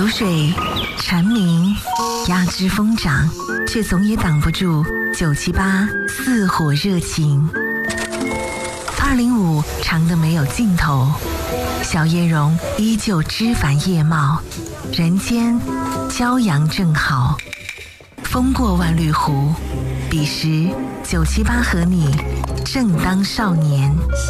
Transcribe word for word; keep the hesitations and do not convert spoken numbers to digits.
流水蝉鸣，鸦枝疯长，却总也挡不住九七八似火热情。二零五长得没有尽头，小叶榕依旧枝繁叶茂，人间骄阳正好。风过万绿湖，彼时九七八和你正当少年。